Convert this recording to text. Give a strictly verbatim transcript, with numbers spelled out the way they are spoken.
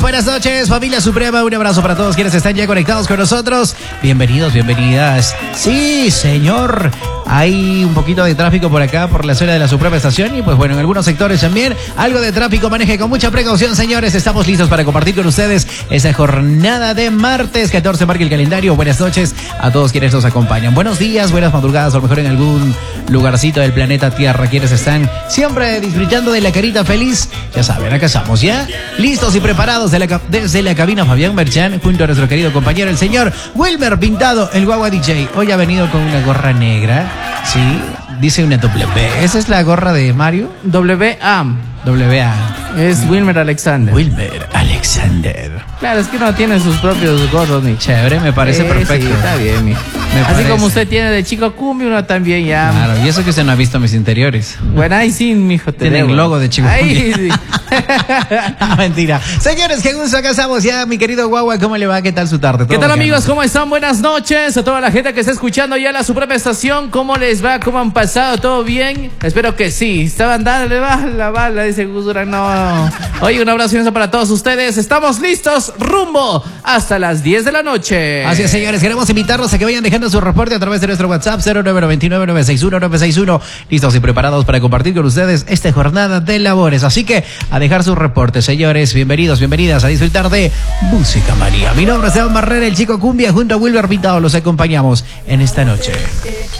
buenas noches, familia suprema. Un abrazo para todos quienes están ya conectados con nosotros. Bienvenidos, bienvenidas. Sí, señor. Hay un poquito de tráfico por acá, por la zona de la Suprema Estación. Y pues bueno, en algunos sectores también algo de tráfico. Maneje con mucha precaución, señores. Estamos listos para compartir con ustedes esa jornada de martes catorce. Marca el calendario. Buenas noches a todos quienes nos acompañan. Buenos días, buenas madrugadas, o mejor en algún lugarcito del planeta Tierra. Quienes están siempre disfrutando de la carita feliz. Ya saben, acá estamos ya listos y preparados de la, desde la cabina Fabián Merchan, junto a nuestro querido compañero, el señor Wilmer Pintado, el Guagua D J. Hoy ha venido con una gorra negra. Sí, dice una W. ¿Esa es la gorra de Mario? W A. W A. Es Wilmer Alexander. Wilmer Alexander. Claro, es que no tiene sus propios gorros ni. Chévere, me parece sí, perfecto. Sí, está bien, mijo. Me Así parece. como usted tiene de chico cumbia, uno también ya. Claro, y eso que usted no ha visto mis interiores. Bueno, ahí sí, mijo. Te Tienen debo. logo de Chico Ahí Cumbia. sí. Ah, mentira. Señores, qué gusto, acá estamos ya, mi querido Guagua. ¿Cómo le va? ¿Qué tal su tarde? ¿Qué ¿Todo tal, bacano? amigos? ¿Cómo están? Buenas noches a toda la gente que está escuchando ya la Suprema Estación. ¿Cómo les va? ¿Cómo han pasado? ¿Todo bien? Espero que sí. Estaban dándole bala, bala, dice Gusura. No. Oye, un abrazo inmenso para todos ustedes. Estamos listos, rumbo hasta las diez de la noche. Así es, señores, queremos invitarlos a que vayan dejando su reporte a través de nuestro WhatsApp cero nueve nueve nueve nueve seis uno nueve seis uno. Listos y preparados para compartir con ustedes esta jornada de labores. Así que a dejar sus reportes, señores. Bienvenidos, bienvenidas a disfrutar de Música María. Mi nombre es Esteban Barrera, el Chico Cumbia, junto a Wilmer Pintado. Los acompañamos en esta noche.